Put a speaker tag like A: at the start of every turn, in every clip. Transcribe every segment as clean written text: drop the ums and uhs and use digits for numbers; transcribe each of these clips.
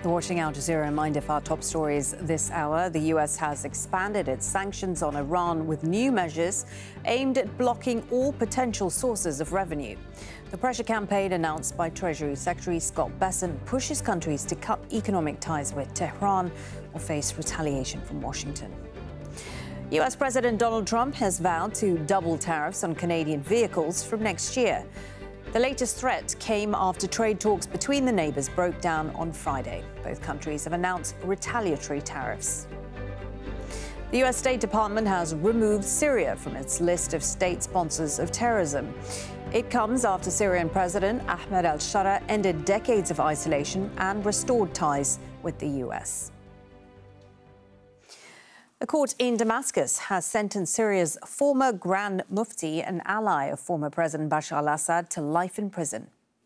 A: You're watching Al Jazeera. Reminder of our top stories this hour. The U.S. has expanded its sanctions on Iran with new measures aimed at blocking all potential sources of revenue. The pressure campaign announced by Treasury Secretary Scott Bessent pushes countries to cut economic ties with Tehran or face retaliation from Washington. U.S. President Donald Trump has vowed to double tariffs on Canadian vehicles from next year. The latest threat came after trade talks between the neighbours broke down on Friday. Both countries have announced retaliatory tariffs. The U.S. State Department has removed Syria from its list of state sponsors of terrorism. It comes after Syrian President Ahmed al-Shara ended decades of isolation and restored ties with the U.S. A court in Damascus has sentenced Syria's former Grand Mufti and ally of former President Bashar al-Assad to life in prison.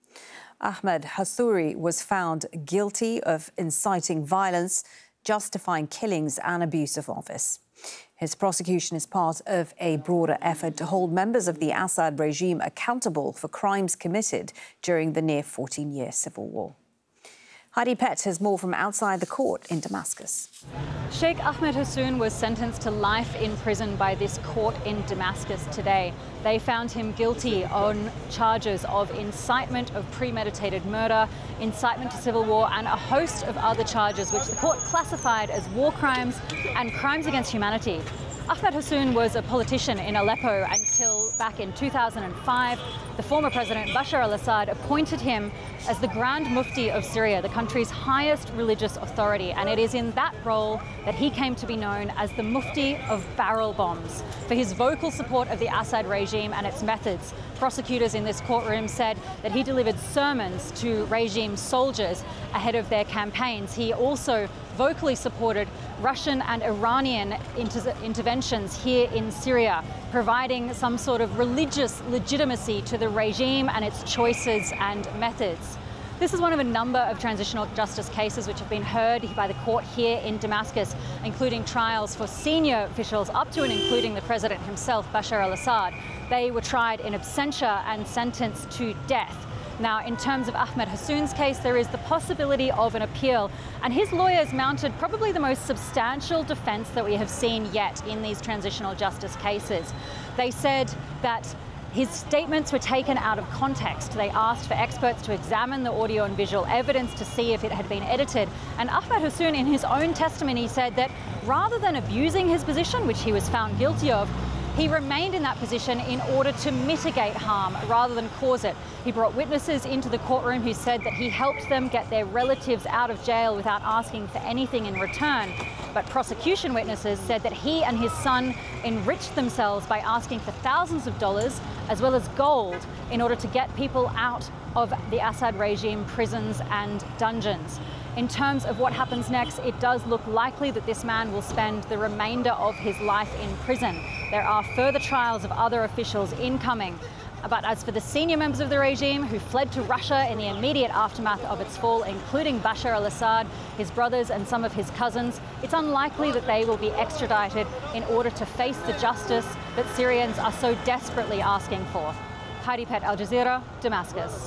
A: Ahmed Hassouri was found guilty of inciting violence, justifying killings and abuse of office. His prosecution is part of a broader effort to hold members of the Assad regime accountable for crimes committed during the near 14-year civil war. Heidi Pett has more from outside the court in Damascus.
B: Sheikh Ahmed Hassoun was sentenced to life in prison by this court in Damascus today. They found him guilty on charges of incitement of premeditated murder, incitement to civil war, and a host of other charges which the court classified as war crimes and crimes against humanity. Ahmed Hassoun was a politician in Aleppo until back in 2005. The former president Bashar al-Assad appointed him as the Grand Mufti of Syria, the country's highest religious authority. And it is in that role that he came to be known as the Mufti of barrel bombs for his vocal support of the Assad regime and its methods. Prosecutors in this courtroom said that he delivered sermons to regime soldiers ahead of their campaigns. He also vocally supported Russian and Iranian interventions here in Syria, providing some sort of religious legitimacy to the regime and its choices and methods. This is one of a number of transitional justice cases which have been heard by the court here in Damascus, including trials for senior officials up to and including the president himself, Bashar al-Assad. They were tried in absentia and sentenced to death. Now, in terms of Ahmed Hassoun's case, there is the possibility of an appeal, and his lawyers mounted probably the most substantial defence that we have seen yet in these transitional justice cases. They said that his statements were taken out of context. They asked for experts to examine the audio and visual evidence to see if it had been edited. And Ahmed Hassoun, in his own testimony, said that rather than abusing his position, which he was found guilty of, he remained in that position in order to mitigate harm rather than cause it. He brought witnesses into the courtroom who said that he helped them get their relatives out of jail without asking for anything in return. But prosecution witnesses said that he and his son enriched themselves by asking for thousands of dollars as well as gold in order to get people out of the Assad regime prisons and dungeons. In terms of what happens next, it does look likely that this man will spend the remainder of his life in prison. There are further trials of other officials incoming. But as for the senior members of the regime who fled to Russia in the immediate aftermath of its fall, including Bashar al-Assad, his brothers and some of his cousins, it's unlikely that they will be extradited in order to face the justice that Syrians are so desperately asking for. Heidi Pett, Al Jazeera, Damascus.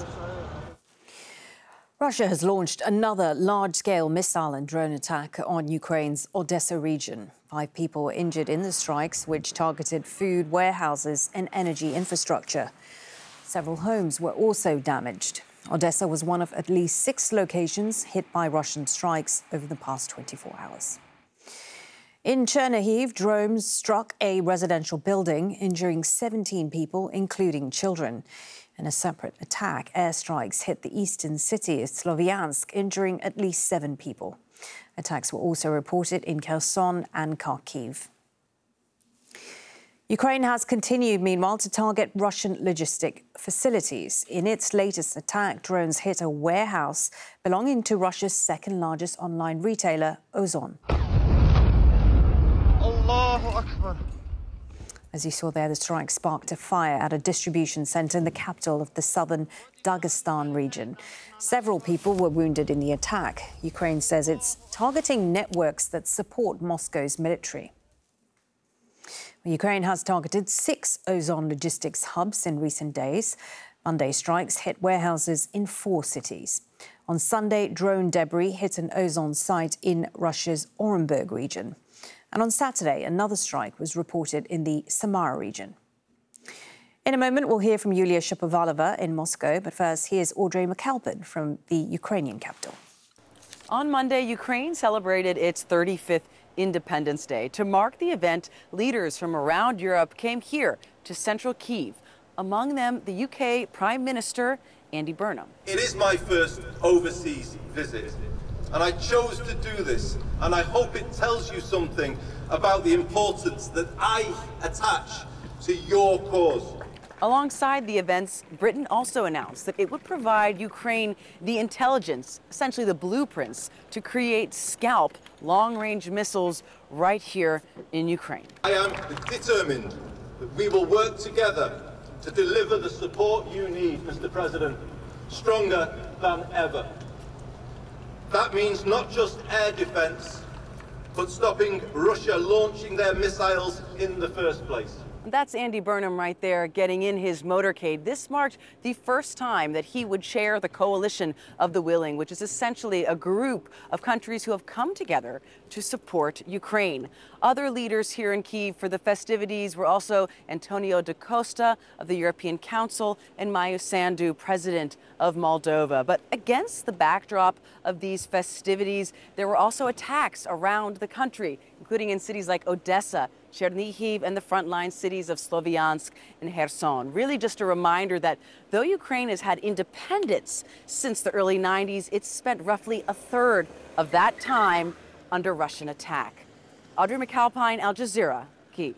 A: Russia has launched another large-scale missile and drone attack on Ukraine's Odessa region. 5 people were injured in the strikes, which targeted food, warehouses and energy infrastructure. Several homes were also damaged. Odessa was one of at least 6 locations hit by Russian strikes over the past 24 hours. In Chernihiv, drones struck a residential building, injuring 17 people, including children. In a separate attack, airstrikes hit the eastern city of Sloviansk, injuring at least 7 people. Attacks were also reported in Kherson and Kharkiv. Ukraine has continued, meanwhile, to target Russian logistic facilities. In its latest attack, drones hit a warehouse belonging to Russia's second-largest online retailer, Ozon. Allahu Akbar. As you saw there, the strike sparked a fire at a distribution centre in the capital of the southern Dagestan region. Several people were wounded in the attack. Ukraine says it's targeting networks that support Moscow's military. Ukraine has targeted 6 Ozon logistics hubs in recent days. Monday strikes hit warehouses in 4 cities. On Sunday, drone debris hit an ozone site in Russia's Orenburg region. And on Saturday, another strike was reported in the Samara region. In a moment, we'll hear from Yulia Shapovalova in Moscow. But first, here's Audrey McAlpin from the Ukrainian capital.
C: On Monday, Ukraine celebrated its 35th Independence Day. To mark the event, leaders from around Europe came here to central Kyiv. Among them, the UK Prime Minister Andy Burnham.
D: It is my first overseas visit, and I chose to do this, and I hope it tells you something about the importance that I attach to your cause.
C: Alongside the events, Britain also announced that it would provide Ukraine the intelligence, essentially the blueprints, to create Scalp long-range missiles right here in Ukraine.
D: I am determined that we will work together to deliver the support you need, Mr. President, stronger than ever. That means not just air defense, but stopping Russia launching their missiles in the first place.
C: That's Andy Burnham right there getting in his motorcade. This marked the first time that he would chair the Coalition of the Willing, which is essentially a group of countries who have come together to support Ukraine. Other leaders here in Kyiv for the festivities were also Antonio da Costa of the European Council and Maia Sandu, president of Moldova. But against the backdrop of these festivities, there were also attacks around the country, including in cities like Odessa, Chernihiv, and the frontline cities of Sloviansk and Kherson. Really just a reminder that though Ukraine has had independence since the early 90s, it's spent roughly a third of that time under Russian attack. Audrey McAlpin, Al Jazeera, Kyiv.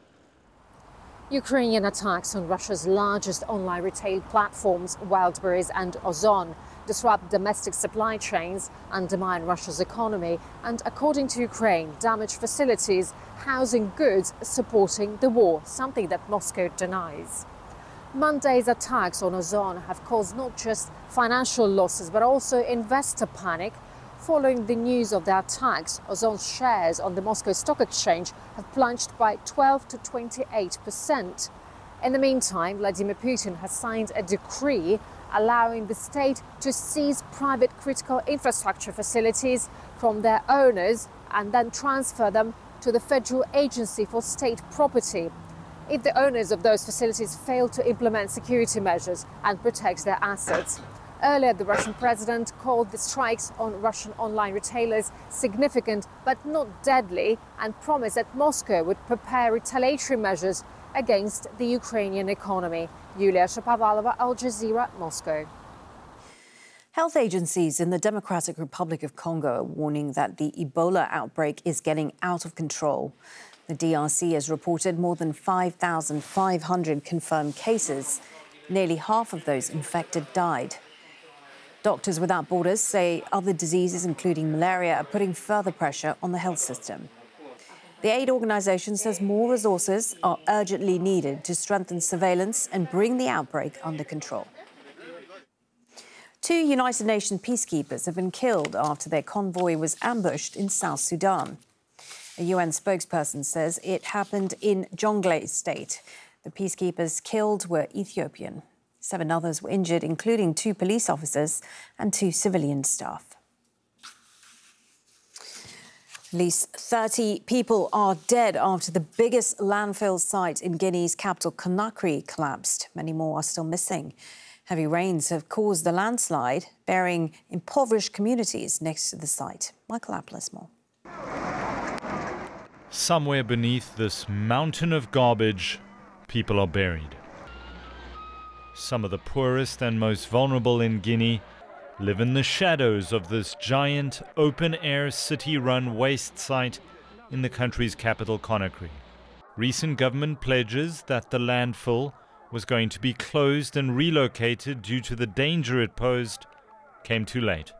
E: Ukrainian attacks on Russia's largest online retail platforms, Wildberries and Ozon, disrupt domestic supply chains, undermine Russia's economy, and, according to Ukraine, damage facilities housing goods supporting the war, something that Moscow denies. Monday's attacks on Ozon have caused not just financial losses, but also investor panic. Following the news of the attacks, Ozon's shares on the Moscow Stock Exchange have plunged by 12 to 28%. In the meantime, Vladimir Putin has signed a decree allowing the state to seize private critical infrastructure facilities from their owners and then transfer them to the Federal Agency for State Property if the owners of those facilities fail to implement security measures and protect their assets. Earlier, the Russian president called the strikes on Russian online retailers significant but not deadly and promised that Moscow would prepare retaliatory measures against the Ukrainian economy. Yulia Shapovalova, Al Jazeera, Moscow.
A: Health agencies in the Democratic Republic of Congo are warning that the Ebola outbreak is getting out of control. The DRC has reported more than 5,500 confirmed cases. Nearly half of those infected died. Doctors Without Borders say other diseases, including malaria, are putting further pressure on the health system. The aid organisation says more resources are urgently needed to strengthen surveillance and bring the outbreak under control. 2 United Nations peacekeepers have been killed after their convoy was ambushed in South Sudan. A UN spokesperson says it happened in Jonglei state. The peacekeepers killed were Ethiopian. 7 others were injured, including 2 police officers and 2 civilian staff. At least 30 people are dead after the biggest landfill site in Guinea's capital, Conakry, collapsed. Many more are still missing. Heavy rains have caused the landslide, burying impoverished communities next to the site. Michael Apples more.
F: Somewhere beneath this mountain of garbage, people are buried. Some of the poorest and most vulnerable in Guinea live in the shadows of this giant open-air city-run waste site in the country's capital, Conakry. Recent government pledges that the landfill was going to be closed and relocated due to the danger it posed came too late.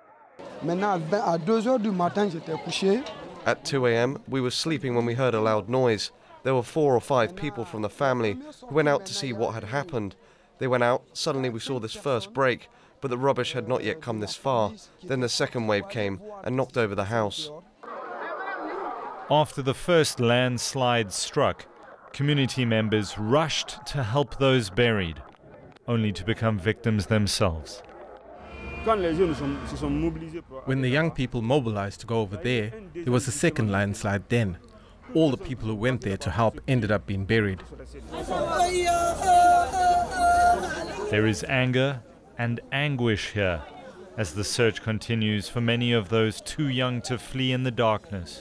G: At 2 a.m, we were sleeping when we heard a loud noise. There were 4 or 5 people from the family who went out to see what had happened. They went out, suddenly we saw this first break, but the rubbish had not yet come this far. Then the second wave came and knocked over the house.
F: After the first landslide struck, community members rushed to help those buried, only to become victims themselves.
H: When the young people mobilized to go over there was a second landslide then. All the people who went there to help ended up being buried.
F: There is anger and anguish here as the search continues for many of those too young to flee in the darkness.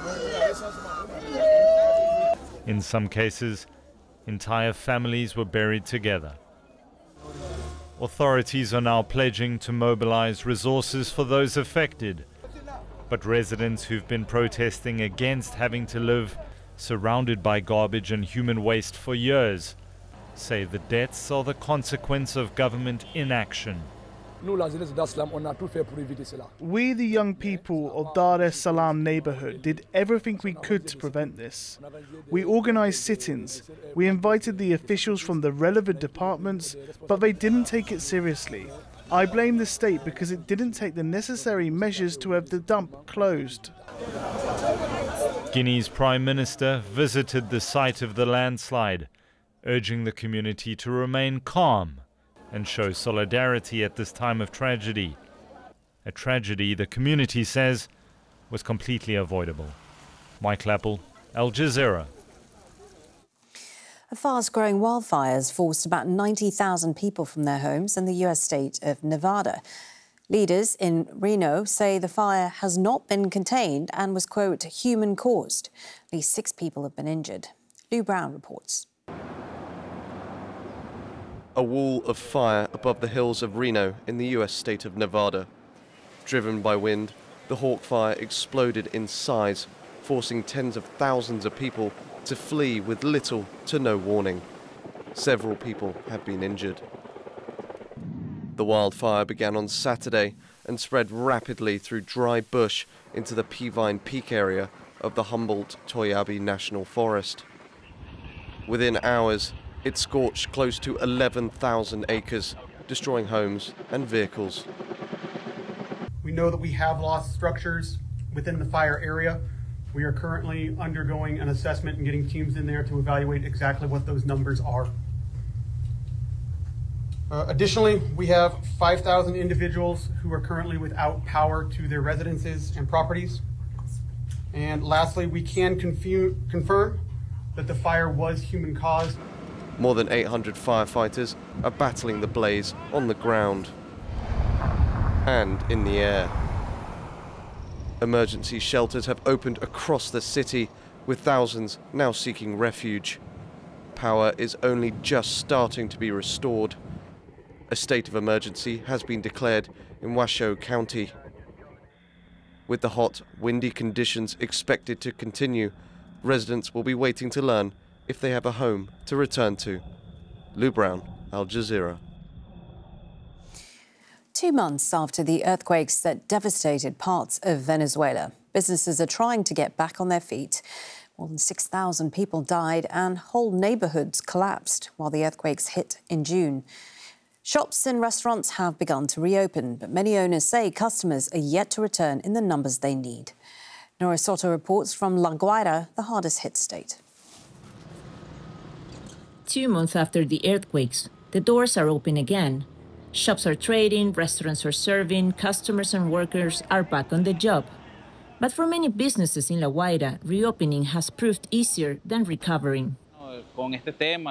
F: In some cases, entire families were buried together. Authorities are now pledging to mobilize resources for those affected. But residents who've been protesting against having to live surrounded by garbage and human waste for years say the deaths are the consequence of government inaction.
I: We, the young people of Dar es Salaam neighborhood, did everything we could to prevent this. We organized sit-ins. We invited the officials from the relevant departments, but they didn't take it seriously. I blame the state because it didn't take the necessary measures to have the dump closed.
F: Guinea's Prime Minister visited the site of the landslide, urging the community to remain calm and show solidarity at this time of tragedy. A tragedy the community says was completely avoidable. Mike Lappel, Al Jazeera.
A: Fast-growing wildfires forced about 90,000 people from their homes in the U.S. state of Nevada. Leaders in Reno say the fire has not been contained and was, quote, human-caused. At least 6 people have been injured. Lou Brown reports.
G: A wall of fire above the hills of Reno in the US state of Nevada. Driven by wind, the Hawk Fire exploded in size, forcing tens of thousands of people to flee with little to no warning. Several people have been injured. The wildfire began on Saturday and spread rapidly through dry bush into the Peavine Peak area of the Humboldt-Toyabe National Forest. Within hours, it scorched close to 11,000 acres, destroying homes and vehicles.
J: We know that we have lost structures within the fire area. We are currently undergoing an assessment and getting teams in there to evaluate exactly what those numbers are. Additionally, we have 5,000 individuals who are currently without power to their residences and properties. And lastly, we can confirm that the fire was human-caused.
G: More than 800 firefighters are battling the blaze on the ground and in the air. Emergency shelters have opened across the city, with thousands now seeking refuge. Power is only just starting to be restored. A state of emergency has been declared in Washoe County. With the hot, windy conditions expected to continue, residents will be waiting to learn if they have a home to return to. Lou Brown, Al Jazeera.
A: 2 months after the earthquakes that devastated parts of Venezuela, businesses are trying to get back on their feet. More than 6,000 people died and whole neighbourhoods collapsed while the earthquakes hit in June. Shops and restaurants have begun to reopen, but many owners say customers are yet to return in the numbers they need. Nora Soto reports from La Guaira, the hardest-hit state.
K: 2 months after the earthquakes, the doors are open again. Shops are trading, restaurants are serving, customers and workers are back on the job. But for many businesses in La Guaira, reopening has proved easier than recovering.
L: With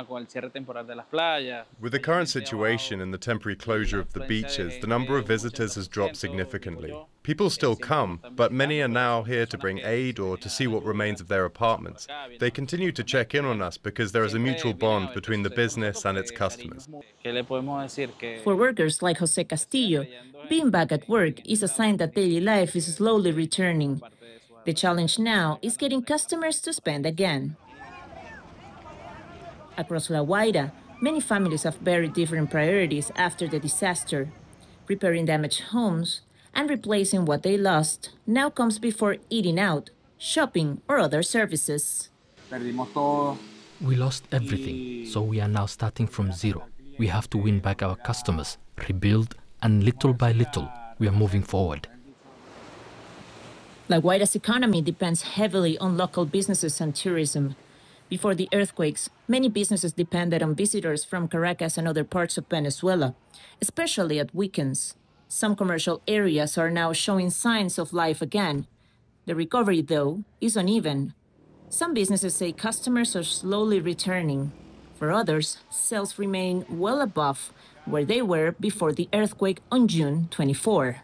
L: the current situation and the temporary closure of the beaches, the number of visitors has dropped significantly. People still come, but many are now here to bring aid or to see what remains of their apartments. They continue to check in on us because there is a mutual bond between the business and its customers.
K: For workers like Jose Castillo, being back at work is a sign that daily life is slowly returning. The challenge now is getting customers to spend again. Across La Guaira, many families have very different priorities after the disaster. Repairing damaged homes and replacing what they lost now comes before eating out, shopping, or other services.
M: We lost everything, so we are now starting from zero. We have to win back our customers, rebuild, and little by little, we are moving forward.
K: La Guaira's economy depends heavily on local businesses and tourism. Before the earthquakes, many businesses depended on visitors from Caracas and other parts of Venezuela, especially at weekends. Some commercial areas are now showing signs of life again. The recovery, though, is uneven. Some businesses say customers are slowly returning. For others, sales remain well above where they were before the earthquake on June 24.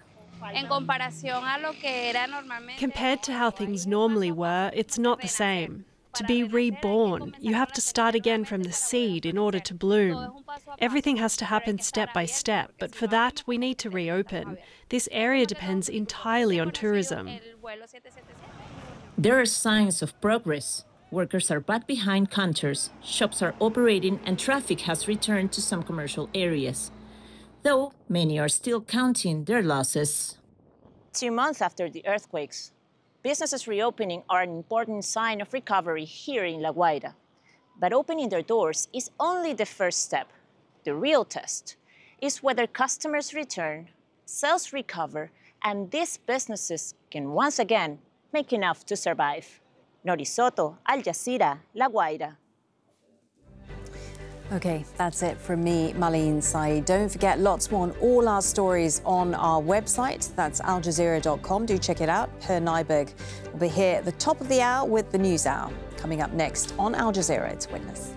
N: Compared to how things normally were, it's not the same. To be reborn, you have to start again from the seed in order to bloom. Everything has to happen step by step, but for that, we need to reopen. This area depends entirely on tourism.
K: There are signs of progress. Workers are back behind counters, shops are operating, and traffic has returned to some commercial areas. Though many are still counting their losses.
O: 2 months after the earthquakes, businesses reopening are an important sign of recovery here in La Guaira. But opening their doors is only the first step. The real test is whether customers return, sales recover, and these businesses can once again make enough to survive. Nori Soto, Al Jazeera, La Guaira.
A: Okay, that's it from me, Marlene Saeed. Don't forget, lots more on all our stories on our website. That's aljazeera.com. Do check it out. Per Nyberg will be here at the top of the hour with the News Hour. Coming up next on Al Jazeera, it's Witness.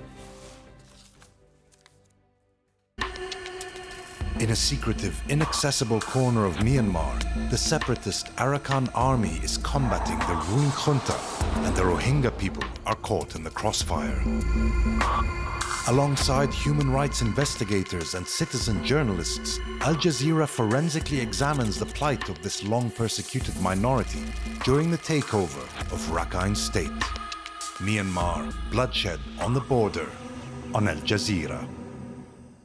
P: In a secretive, inaccessible corner of Myanmar, the separatist Arakan army is combating the Rohingya junta, and the Rohingya people are caught in the crossfire. Alongside human rights investigators and citizen journalists, Al Jazeera forensically examines the plight of this long-persecuted minority during the takeover of Rakhine State. Myanmar, bloodshed on the border, on Al Jazeera.